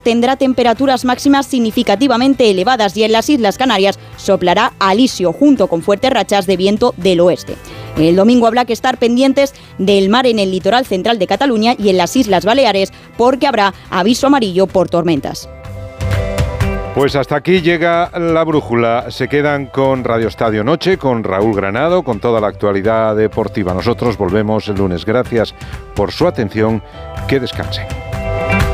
tendrá temperaturas máximas significativamente elevadas y en las Islas Canarias soplará alisio junto con fuertes rachas de viento del oeste. El domingo habrá que estar pendientes del mar en el litoral central de Cataluña y en las Islas Baleares porque habrá aviso amarillo por tormentas. Pues hasta aquí llega la brújula. Se quedan con Radio Estadio Noche, con Raúl Granado, con toda la actualidad deportiva. Nosotros volvemos el lunes. Gracias por su atención. Que descansen.